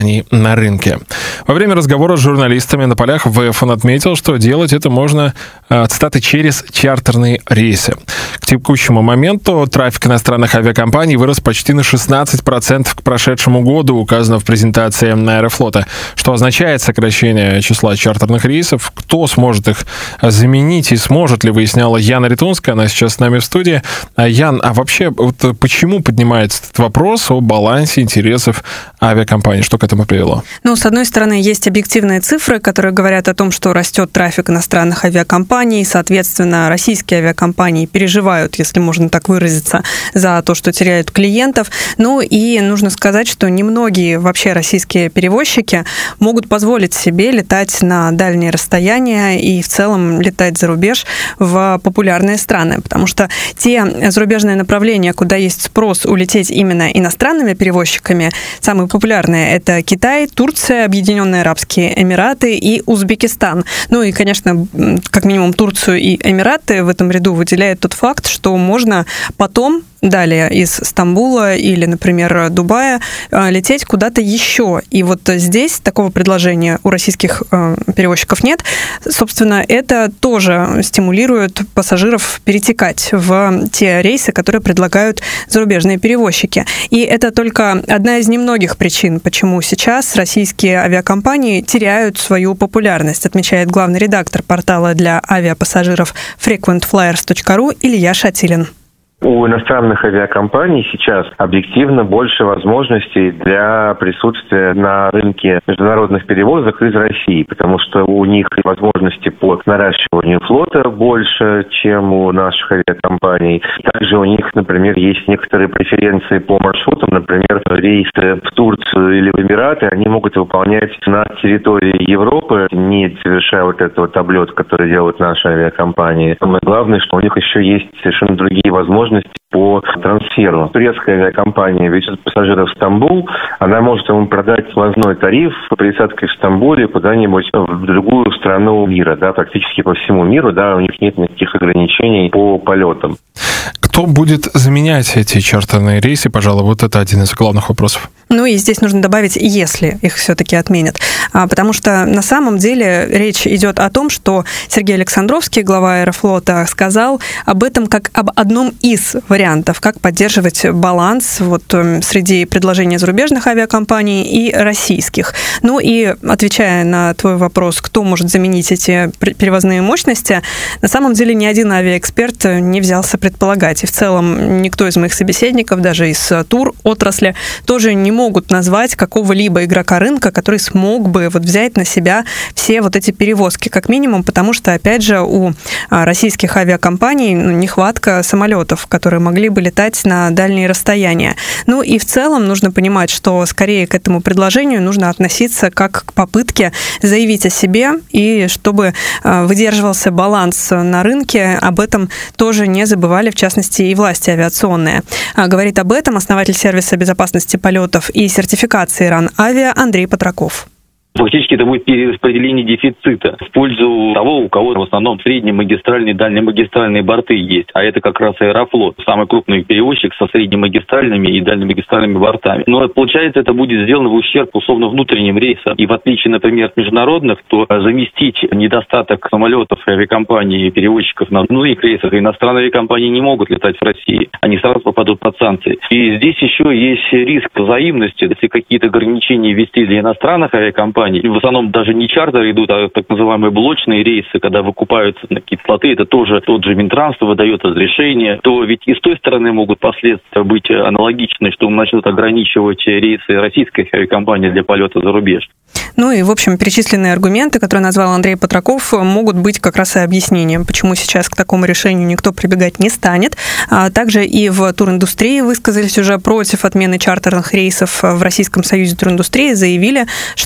на рынке. Во время разговора с журналистами на полях ВЭФ он отметил, что делать это можно, цитаты, через чартерные рейсы. К текущему моменту трафик иностранных авиакомпаний вырос почти на 16% к прошедшему году, указано в презентации Аэрофлота. Что означает сокращение числа чартерных рейсов? Кто сможет их заменить и сможет ли, выясняла Яна Ритунская, она сейчас с нами в студии. Ян, а вообще вот почему поднимается этот вопрос о балансе интересов авиакомпаний? Что к этому привело? Ну, с одной стороны, есть объективные цифры, которые говорят о том, что растет трафик иностранных авиакомпаний, соответственно, российские авиакомпании переживают, если можно так выразиться, за то, что теряют клиентов. Ну и нужно сказать, что немногие вообще российские перевозчики могут позволить себе летать на дальние расстояния и в целом летать за рубеж в популярные страны, потому что те зарубежные направления, куда есть спрос улететь именно иностранными перевозчиками, самые популярные — это Китай, Турция, Объединенные Арабские Эмираты и Узбекистан. Ну и, конечно, как минимум Турцию и Эмираты в этом ряду выделяет тот факт, что можно потом далее из Стамбула или, например, Дубая лететь куда-то еще. И вот здесь такого предложения у российских перевозчиков нет. Собственно, это тоже стимулирует пассажиров перетекать в те рейсы, которые предлагают зарубежные перевозчики. И это только одна из немногих причин, почему сейчас российские авиакомпании теряют свою популярность, отмечает главный редактор портала для авиапассажиров frequentflyers.ru Илья Шатилин. У иностранных авиакомпаний сейчас объективно больше возможностей для присутствия на рынке международных перевозок из России, потому что у них возможности по наращиванию флота больше, чем у наших авиакомпаний. Также у них, например, есть некоторые преференции по маршрутам, например, рейсы в Турцию или в Эмираты, они могут выполнять на территории Европы, не совершая вот этот вот облет, который делают наши авиакомпании. Самое главное, что у них еще есть совершенно другие возможности по трансферу. Турецкая авиакомпания везет пассажиров в Стамбул, она может ему продать сквозной тариф по пересадке в Стамбуле куда-нибудь в другую страну мира, да, практически по всему миру, да, у них нет никаких ограничений по полетам. Кто будет заменять эти чартерные рейсы, пожалуй, вот это один из главных вопросов. Ну и здесь нужно добавить, если их все-таки отменят. Потому что на самом деле речь идет о том, что Сергей Александровский, глава Аэрофлота, сказал об этом как об одном из вариантов, как поддерживать баланс вот среди предложений зарубежных авиакомпаний и российских. Ну и отвечая на твой вопрос, кто может заменить эти перевозные мощности, на самом деле ни один авиаэксперт не взялся предполагать. И в целом никто из моих собеседников, даже из тур-отрасли, тоже не могут назвать какого-либо игрока рынка, который смог бы вот взять на себя все вот эти перевозки, как минимум, потому что, опять же, у российских авиакомпаний нехватка самолетов, которые могли бы летать на дальние расстояния. Ну и в целом нужно понимать, что скорее к этому предложению нужно относиться как к попытке заявить о себе, и чтобы выдерживался баланс на рынке, об этом тоже не забывали, в частности, и власти авиационные. Говорит об этом основатель сервиса безопасности полетов и сертификации РАН-Авиа Андрей Патраков. Фактически это будет перераспределение дефицита в пользу того, у кого в основном среднемагистральные, дальнемагистральные борты есть. А это как раз Аэрофлот, самый крупный перевозчик со среднемагистральными и дальнемагистральными бортами. Но получается, это будет сделано в ущерб условно внутренним рейсам. И в отличие, например, от международных, то заместить недостаток самолетов авиакомпаний и перевозчиков на внутренних рейсах иностранные авиакомпании не могут летать в России. Они сразу попадут под санкции. И здесь еще есть риск взаимности. Если какие-то ограничения ввести для иностранных авиакомпаний, в основном даже не чартеры идут, а так называемые блочные рейсы, когда выкупаются на какие-то слоты, это тоже тот же Минтранс выдает разрешение, то ведь и с той стороны могут последствия быть аналогичны, что начнут ограничивать рейсы российских авиакомпаний для полета за рубеж. Ну и, в общем, перечисленные аргументы, которые назвал Андрей Патраков, могут быть как раз и объяснением, почему сейчас к такому решению никто прибегать не станет. Также и в туриндустрии высказались уже против отмены чартерных рейсов. В Российском союзе туриндустрии заявили, что это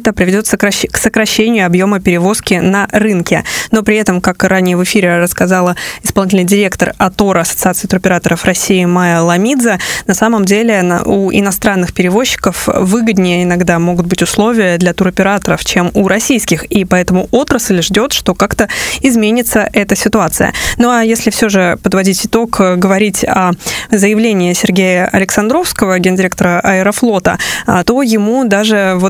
это приведет к сокращению объема перевозки на рынке. Но при этом, как ранее в эфире рассказала исполнительный директор АТОР Ассоциации туроператоров России Майя Ламидзе, на самом деле у иностранных перевозчиков выгоднее иногда могут быть условия для туроператоров, чем у российских, и поэтому отрасль ждет, что как-то изменится эта ситуация. Ну а если все же подводить итог, говорить о заявлении Сергея Александровского, гендиректора Аэрофлота, то ему даже